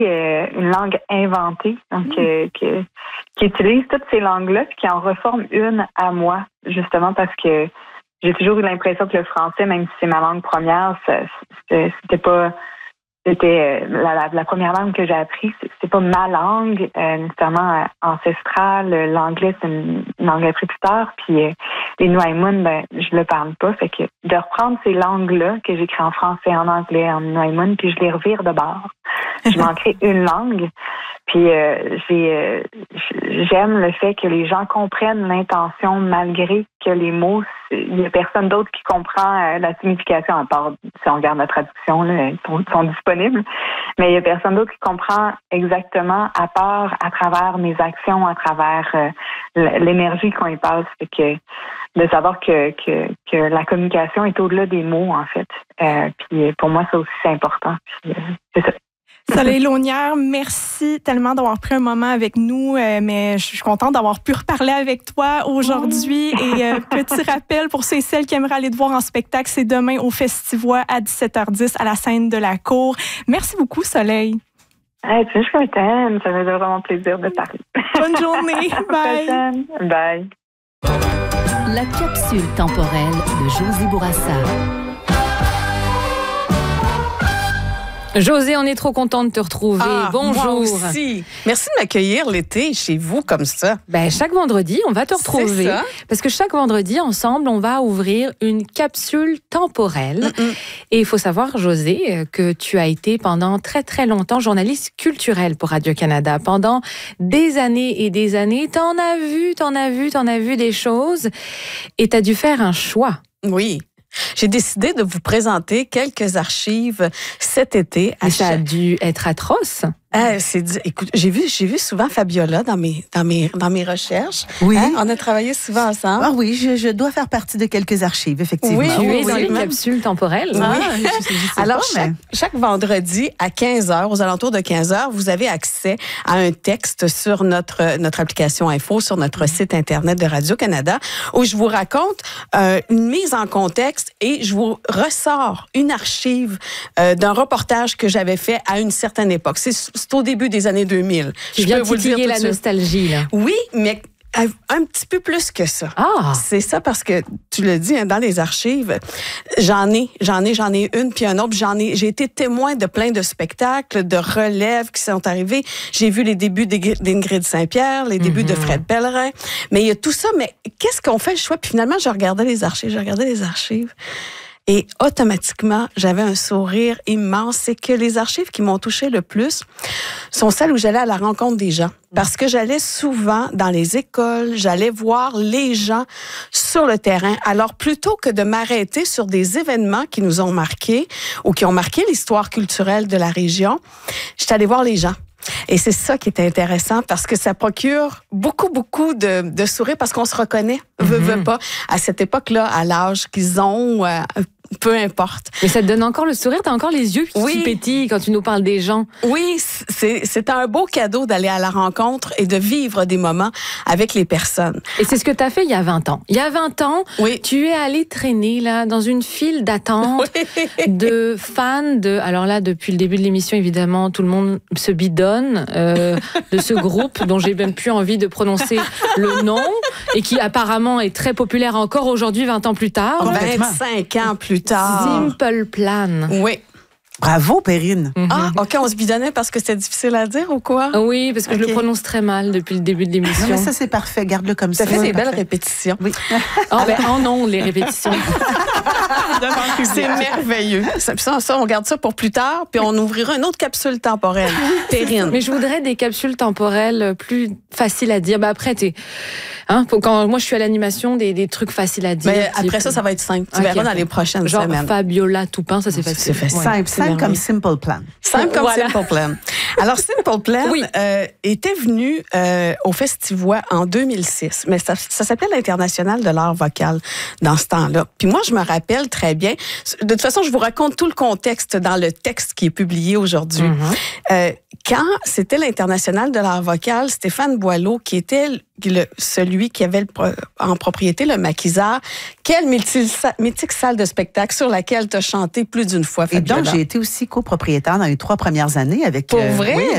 une langue inventée, donc qui utilise toutes ces langues-là, puis qui en reforme une à moi, justement parce que j'ai toujours eu l'impression que le français, même si c'est ma langue première, c'était pas... C'était la première langue que j'ai apprise. C'est pas ma langue nécessairement ancestrale. L'anglais, c'est une langue apprise plus tard. Puis les Noaïmounes, je le parle pas. Fait que de reprendre ces langues-là que j'écris en français, en anglais, en Noaïmoune, puis je les revire de bord. Je m'en crée une langue. Puis j'aime le fait que les gens comprennent l'intention malgré que les mots, il y a personne d'autre qui comprend la signification, à part si on regarde la traduction, là, ils sont disponibles. Mais il y a personne d'autre qui comprend exactement à part à travers mes actions, à travers l'énergie qu'on y passe. Fait que de savoir que la communication est au-delà des mots, en fait. Puis pour moi, ça aussi, c'est important. Puis, c'est ça. Soleil Launière, merci tellement d'avoir pris un moment avec nous, mais je suis contente d'avoir pu reparler avec toi aujourd'hui. Et petit rappel pour ceux et celles qui aimeraient aller te voir en spectacle, c'est demain au Festivois à 17h10 à la scène de la Cour. Merci beaucoup, Soleil. Hey, tu sais, je suis contente. Ça me fait vraiment plaisir de parler. Bonne journée. Bye. Bye. La capsule temporelle de Josée Bourassa. Josée, on est trop contente de te retrouver. Bonjour. Moi aussi. Merci de m'accueillir l'été chez vous comme ça. Chaque vendredi, on va te retrouver. C'est ça. Parce que chaque vendredi, ensemble, on va ouvrir une capsule temporelle. Et il faut savoir, Josée, que tu as été pendant très, très longtemps journaliste culturelle pour Radio-Canada. Pendant des années et des années, t'en as vu des choses. Et t'as dû faire un choix. Oui. J'ai décidé de vous présenter quelques archives cet été. Ça a dû être atroce. Écoute, j'ai vu souvent Fabiola dans mes recherches. Oui. Hein? On a travaillé souvent ensemble. Ah oui, je dois faire partie de quelques archives, effectivement. Oui, tu es dans les capsules temporelles. Alors, chaque vendredi à 15h, aux alentours de 15h, vous avez accès à un texte sur notre application Info, sur notre site Internet de Radio-Canada, où je vous raconte une mise en contexte et je vous ressors une archive d'un reportage que j'avais fait à une certaine époque. C'est au début des années 2000. Tu viens titiller la nostalgie, là. Oui, mais un petit peu plus que ça. C'est ça parce que, tu le dis, hein, dans les archives, j'en ai une puis un autre. J'ai été témoin de plein de spectacles, de relèves qui sont arrivés. J'ai vu les débuts d'Ingrid Saint-Pierre, les débuts de Fred Pellerin. Mais il y a tout ça. Mais qu'est-ce qu'on fait le choix? Puis finalement, je regardais les archives. Et automatiquement, j'avais un sourire immense. C'est que les archives qui m'ont touché le plus sont celles où j'allais à la rencontre des gens. Parce que j'allais souvent dans les écoles, j'allais voir les gens sur le terrain. Alors, plutôt que de m'arrêter sur des événements qui nous ont marqués ou qui ont marqué l'histoire culturelle de la région, j'étais allée voir les gens. Et c'est ça qui est intéressant parce que ça procure beaucoup de sourires parce qu'on se reconnaît, veut pas, à cette époque-là, à l'âge qu'ils ont, peu importe. Mais ça te donne encore le sourire, t'as encore les yeux qui pétillent quand tu nous parles des gens. Oui, c'est un beau cadeau d'aller à la rencontre et de vivre des moments avec les personnes. Et c'est ce que t'as fait il y a 20 ans. Il y a 20 ans, tu es allé traîner là dans une file d'attente de fans de... Alors là, depuis le début de l'émission, évidemment, tout le monde se bidonne de ce groupe dont j'ai même plus envie de prononcer le nom et qui apparemment est très populaire encore aujourd'hui, 20 ans plus tard. 25 ans plus tard. Simple Plan. Oui. Bravo, Perrine. OK, on se bidonnait parce que c'était difficile à dire ou quoi? Oui, parce que je le prononce très mal depuis le début de l'émission. Non, mais ça, c'est parfait. Garde-le comme ça. Ça fait des belles répétitions. Oui. Non, les répétitions. C'est merveilleux. Ça, on garde ça pour plus tard, puis on ouvrira une autre capsule temporelle. Perrine. Mais je voudrais des capsules temporelles plus faciles à dire. Après, quand moi je suis à l'animation, des trucs faciles à dire. Mais après ça va être simple. Tu verras dans les prochaines semaines. Genre Fabiola Toupin, ça c'est facile. C'est simple comme Simple Plan. Simple comme Simple Plan. Alors, Simple Plan était venu au Festivois en 2006, mais ça s'appelait l'International de l'art vocal dans ce temps-là. Puis moi, je me rappelle très bien. De toute façon, je vous raconte tout le contexte dans le texte qui est publié aujourd'hui. Quand c'était l'International de l'art vocal, Stéphane Boileau, qui était celui qui avait en propriété le maquisard, quelle mythique salle de spectacle sur laquelle tu as chanté plus d'une fois, Fabiola. Et donc, j'ai été aussi copropriétaire dans les 3 premières années avec... Pour vrai? Oui,